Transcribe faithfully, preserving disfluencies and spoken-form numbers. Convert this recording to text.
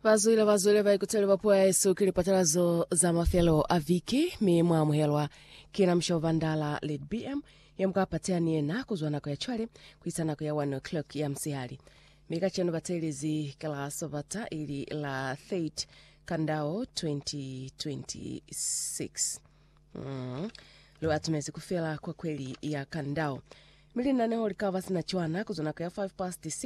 Vazuila vazuila vaikutelewa pua Yesu kilipatalazo za mafelo aviki mi mwa muhelwa kina mshovandala led B M ya mkapatia niena kuzwanako ya chwale kuisanako ya one o'clock ya msihali. Mika chenu batelizi kala sovata ili la Fate Kandao twenty twenty-six. Mm. Leo atumezi kufela kwa kweli ya Kandao. Mili naneho likava sina chwana kuzwanako ya five past six